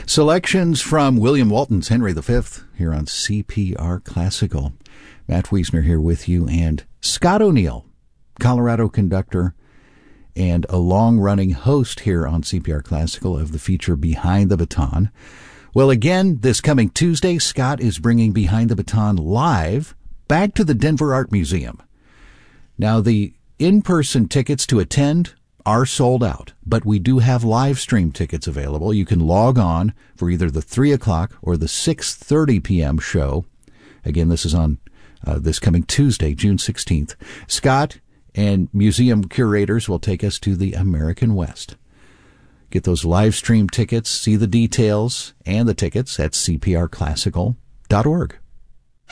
Selections from William Walton's Henry V here on CPR Classical. Matt Wiesner here with you, and Scott O'Neill, Colorado conductor and a long-running host here on CPR Classical of the feature Behind the Baton. Well, again, this coming Tuesday, Scott is bringing Behind the Baton live back to the Denver Art Museum. Now, the in-person tickets to attend are sold out, but we do have live stream tickets available. You can log on for either the 3 o'clock or the 6:30 p.m. show. Again, this is on this coming Tuesday, June 16th. Scott and museum curators will take us to the American West. Get those live stream tickets, see the details and the tickets at cprclassical.org.